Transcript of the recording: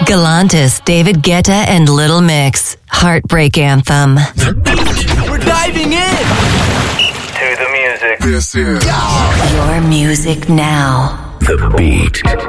Galantis, David Guetta, and Little Mix. Heartbreak Anthem. We're diving in to the music. This is your music now. The Beat.